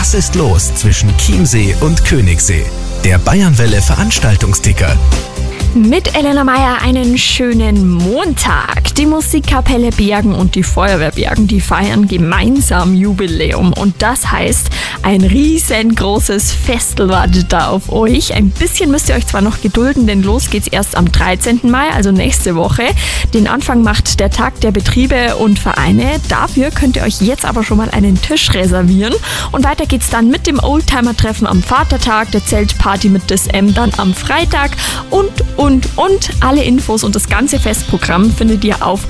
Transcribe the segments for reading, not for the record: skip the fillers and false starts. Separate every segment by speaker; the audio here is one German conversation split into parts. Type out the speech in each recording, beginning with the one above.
Speaker 1: Was ist los zwischen Chiemsee und Königssee? Der Bayernwelle Veranstaltungsticker.
Speaker 2: Mit Elena Meyer einen schönen Montag. Die Musikkapelle Bergen und die Feuerwehr Bergen, die feiern gemeinsam Jubiläum. Und das heißt, ein riesengroßes Festel wartet da auf euch. Ein bisschen müsst ihr euch zwar noch gedulden, denn los geht's erst am 13. Mai, also nächste Woche. Den Anfang macht der Tag der Betriebe und Vereine. Dafür könnt ihr euch jetzt aber schon mal einen Tisch reservieren. Und weiter geht's dann mit dem Oldtimer-Treffen am Vatertag, der Zeltparty mit des M dann am Freitag und alle Infos und das ganze Festprogramm findet ihr auf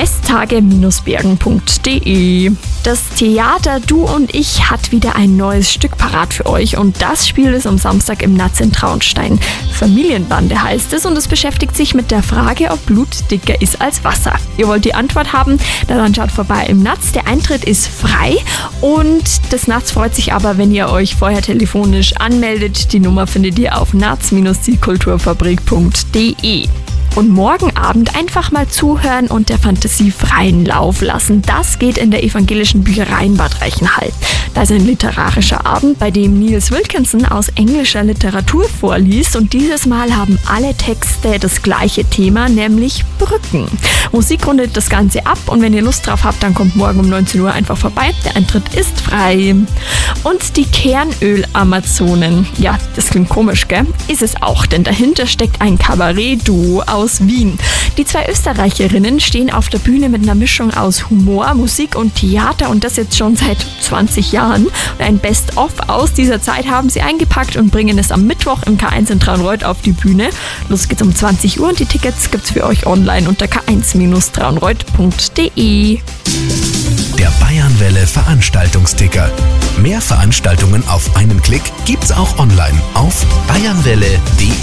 Speaker 2: festtage-bergen.de. Das Theater Du und Ich hat wieder ein neues Stück parat für euch und das spielt es am Samstag im Natz in Traunstein. Familienbande heißt es und es beschäftigt sich mit der Frage, ob Blut dicker ist als Wasser. Ihr wollt die Antwort haben? Dann schaut vorbei im Natz. Der Eintritt ist frei und das Natz freut sich aber, wenn ihr euch vorher telefonisch anmeldet. Die Nummer findet ihr auf natz-zielkulturfabrik.de. Und morgen Abend einfach mal zuhören und der Fantasie freien Lauf lassen. Das geht in der evangelischen Bücherei in Bad Reichenhall. Da ist ein literarischer Abend, bei dem Niels Wilkinson aus englischer Literatur vorliest und dieses Mal haben alle Texte das gleiche Thema, nämlich Brücken. Musik rundet das Ganze ab und wenn ihr Lust drauf habt, dann kommt morgen um 19 Uhr einfach vorbei. Der Eintritt ist frei. Und die Kernöl-Amazonen. Ja, das klingt komisch, gell? Ist es auch, denn dahinter steckt ein Kabarett-Duo aus Wien. Die zwei Österreicherinnen stehen auf der Bühne mit einer Mischung aus Humor, Musik und Theater und das jetzt schon seit 20 Jahren. Und ein Best-of aus dieser Zeit haben sie eingepackt und bringen es am Mittwoch im K1 in Traunreut auf die Bühne. Los geht's um 20 Uhr und die Tickets gibt's für euch online unter k1-traunreut.de.
Speaker 1: Der Bayernwelle Veranstaltungsticker. Mehr Veranstaltungen auf einen Klick gibt's auch online auf bayernwelle.de.